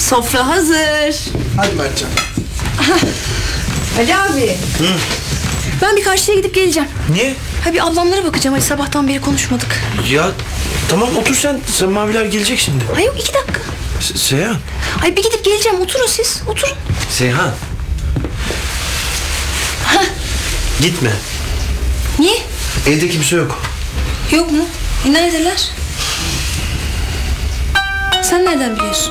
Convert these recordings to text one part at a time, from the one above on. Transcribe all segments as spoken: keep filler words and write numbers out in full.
Sofra hazır. Hadi Mertcan. Ali abi. Hı. Ben bir karşıya gidip geleceğim. Niye? Ha bir ablamlara bakacağım. Hadi sabahtan beri konuşmadık. Ya tamam otur sen. Sen maviler gelecek şimdi. Ay yok iki dakika. Se- Seyhan. Ay bir gidip geleceğim. Oturun siz. Oturun. Seyhan. Hah. Gitme. Niye? Evde kimse yok. Yok mu? E neredeler? Sen nereden biliyorsun?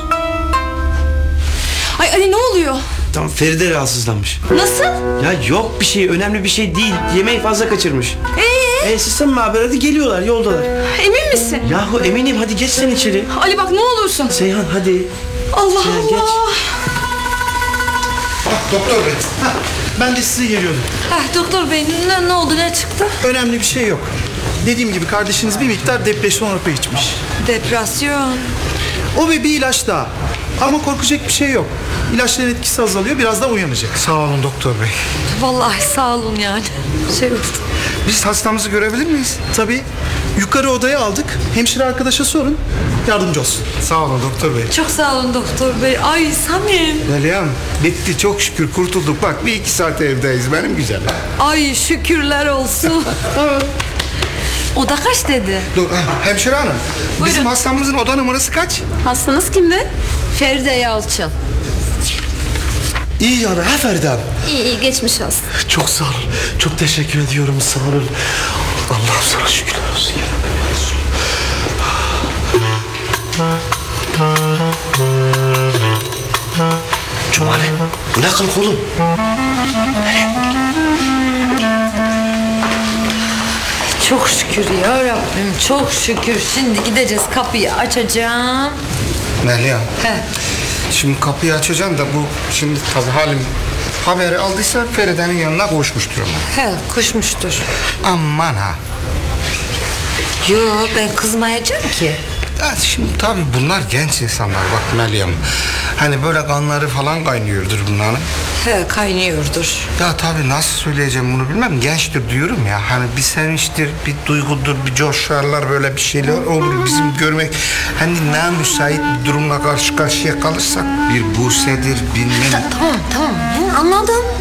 Ay Ali ne oluyor? Tamam Feride rahatsızlanmış. Nasıl? Ya yok bir şey, önemli bir şey değil. Yemeği fazla kaçırmış. Ee? E siz sen mi haber hadi geliyorlar yoldalar. Emin misin? Yahu eminim hadi geç sen içeri. Ali bak ne olursun. Seyhan hadi. Allah Seyhan, Allah. geç. Ah, doktor bey. Hah, ben de size geliyordum. Heh, doktor bey ne, ne oldu ne çıktı? Önemli bir şey yok. Dediğim gibi kardeşiniz bir miktar depresyon hapı içmiş. Depresyon. O ve bir ilaç daha. Ama korkacak bir şey yok. İlaçların etkisi azalıyor, biraz da uyanacak. Sağ olun doktor bey. Vallahi sağ olun yani. Şey oldu. Biz hastamızı görebilir miyiz? Tabii yukarı odaya aldık. Hemşire arkadaşa sorun, yardımcı olsun. Sağ olun doktor bey. Çok sağ olun doktor bey. Ay Samim. Meryem bitti çok şükür kurtulduk. Bak bir iki saat evdeyiz benim güzelim. Ay şükürler olsun. O da kaç dedi? Dur ah, hemşire hanım. Bizim Buyurun. hastamızın oda numarası kaç? Hastanız kimdi? Feride Yalçın. İyi yani ha Feride abi. İyi iyi geçmiş olsun. Çok sağ olun. Çok teşekkür ediyorum sağ olun. Allah'ım sana şükürler olsun ya. Cumali bu ne kılık oğlum? Çok şükür ya Rabbim, çok şükür. Şimdi gideceğiz, kapıyı açacağım. Meryem. He. Şimdi kapıyı açacağım da bu şimdi tabii halim haberi aldıysa Feride'nin yanına koşmuştur ama. He, kuşmuştur. Aman ha. Yo, ben kızmayacağım ki. Ya şimdi tabii bunlar genç insanlar bak Meryem. Hani böyle kanları falan kaynıyordur bunların. He, kaynıyordur. Ya tabii nasıl söyleyeceğim bunu bilmem. Gençtir diyorum ya. Hani bir sevinçtir, bir duygudur, bir coşarlar böyle bir şeyler olur. Bizim görmek hani ne müsait bir durumla karşı karşıya kalırsak bir Buse'dir bilmem. Tamam, tamam. Hı, anladım.